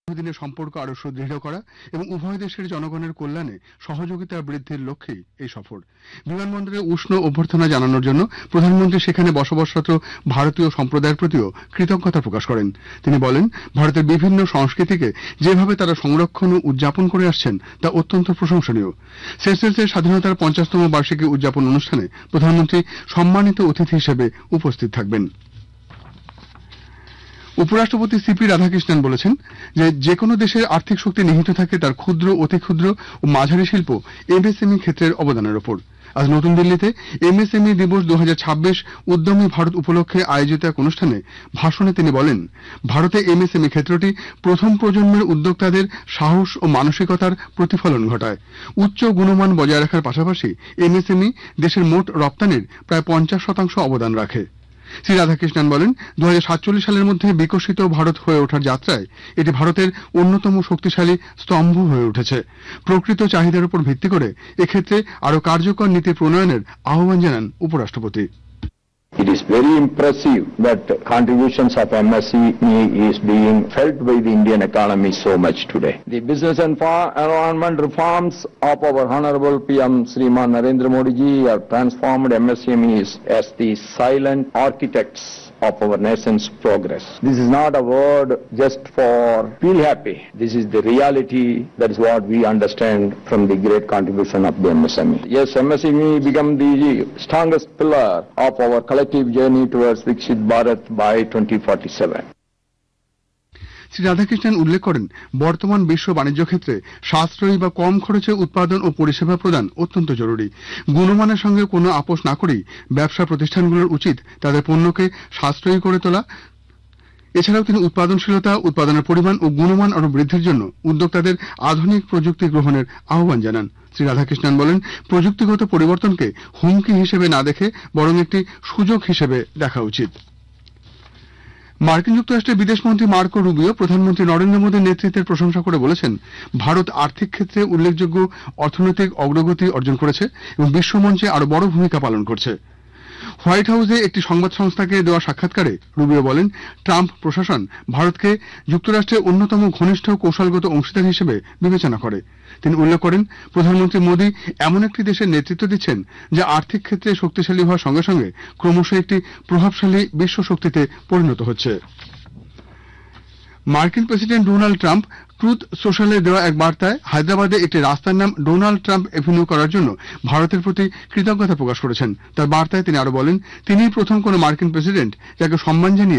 দিনের সম্পর্ক আরো সুদৃঢ় করা এবং উভয় দেশের জনগণের কল্যাণে সহযোগিতা বৃদ্ধির লক্ষ্যেই এই সফর। বিমানবন্দরে উষ্ণ অভ্যর্থনা জানানোর জন্য প্রধানমন্ত্রী সেখানে বসবাসরত ভারতীয় সম্প্রদায়ের প্রতিও কৃতজ্ঞতা প্রকাশ করেন। তিনি বলেন, ভারতের বিভিন্ন সংস্কৃতিকে যেভাবে তারা সংরক্ষণ ও উদযাপন করে আসছেন তা অত্যন্ত প্রশংসনীয়। সেশেলসের স্বাধীনতার 50তম বার্ষিকী উদযাপন অনুষ্ঠানে প্রধানমন্ত্রী সম্মানিত অতিথি হিসেবে উপস্থিত থাকবেন। উপরাষ্ট্রপতি সিপি রাধাকৃষ্ণন বলেছেন যে কোনো দেশের আর্থিক শক্তি নিহিত থাকে তার ক্ষুদ্র, অতি ক্ষুদ্র ও মাঝারি শিল্প এমএসএমই ক্ষেত্রের অবদানের ওপর। আজ নতুন দিল্লিতে এমএসএমই দিবস 2026 উদ্যমী ভারত উপলক্ষে আয়োজিত এক অনুষ্ঠানে ভাষণে তিনি বলেন, ভারতে এমএসএমই ক্ষেত্রটি প্রথম প্রজন্মের উদ্যোক্তাদের সাহস ও মানসিকতার প্রতিফলন ঘটায়। উচ্চ গুণমান বজায় রাখার পাশাপাশি এমএসএমই দেশের মোট রপ্তানির প্রায় 50% অবদান রাখে। শ্রী রাধাকৃষ্ণন বলেন, 2047 সালের মধ্যে বিকশিত ভারত হয়ে ওঠার যাত্রায় এটি ভারতের অন্যতম শক্তিশালী স্তম্ভ হয়ে উঠেছে। প্রকৃত চাহিদার উপর ভিত্তি করে এক্ষেত্রে আরো কার্যকর নীতি প্রণয়নের আহ্বান জানান উপরাষ্ট্রপতি। It is very impressive that contributions of MSME is being felt by the Indian economy so much today. The business and environment reforms of our Honorable PM Shriman Narendra Modi ji have transformed MSMEs as the silent architects of our nation's progress. This is not a word just for feel happy. This is the reality. That is what we understand from the great contribution of the MSME. Yes, MSME become the strongest pillar of our collective journey towards Viksit Bharat by 2047. Shri Radhakrishnan উল্লেখ করেন, বর্তমান বিশ্ব বাণিজ্য ক্ষেত্রে সাশ্রয়ী বা কম খরচে উৎপাদন ও পরিষেবা প্রদান অত্যন্ত জরুরি। গুণমানের সঙ্গে কোনো আপোষ না করেই ব্যবসা প্রতিষ্ঠানগুলোর উচিত তাদের পণ্যকে সাশ্রয়ী করে তোলা। এছাড়াও তিনি উৎপাদনশীলতা, উৎপাদনের পরিমাণ ও গুণমান আরো বৃদ্ধির জন্য উদ্যোক্তাদের আধুনিক প্রযুক্তি গ্রহণের আহ্বান জানান। শ্রী রাধাকৃষ্ণন বলেন, প্রযুক্তিগত পরিবর্তনকে হুমকি হিসেবে না দেখে বরং একটি সুযোগ হিসেবে দেখা উচিত। মার্কিন যুক্তরাষ্ট্রের বিদেশমন্ত্রী মার্কো রুবিও প্রধানমন্ত্রী নরেন্দ্র মোদীর নেতৃত্বের প্রশংসা করে বলেছেন, ভারত আর্থিক ক্ষেত্রে উল্লেখযোগ্য অর্থনৈতিক অগ্রগতি অর্জন করেছে এবং বিশ্বমঞ্চে আরো বড় ভূমিকা পালন করছে। হোয়াইট হাউসে একটি সংবাদ সংস্থাকে দেওয়া সাক্ষাৎকারে রুবিও বলেন, ট্রাম্প প্রশাসন ভারতকে যুক্তরাষ্ট্রের অন্যতম ঘনিষ্ঠ কৌশলগত অংশীদার হিসেবে বিবেচনা করে। তিনি উল্লেখ করেন, প্রধানমন্ত্রী মোদী এমন একটি দেশের নেতৃত্ব দিচ্ছেন যা আর্থিক ক্ষেত্রে শক্তিশালী হওয়ার সঙ্গে সঙ্গে ক্রমশ একটি প্রভাবশালী বিশ্ব শক্তিতে পরিণত হচ্ছে। মার্কিন প্রেসিডেন্ট ডোনাল্ড ট্রাম্প ট্রুথ সোশ্যালে দেওয়া এক বার্তায় হায়দ্রাবাদে একটি রাস্তার নাম ডোনাল্ড ট্রাম্প এভিনিউ করার জন্য ভারতের প্রতি কৃতজ্ঞতা প্রকাশ করেছেন। তার বার্তায় তিনি আরো বলেন, তিনিই প্রথম কোনো মার্কিন প্রেসিডেন্ট যাকে সম্মান জানিয়ে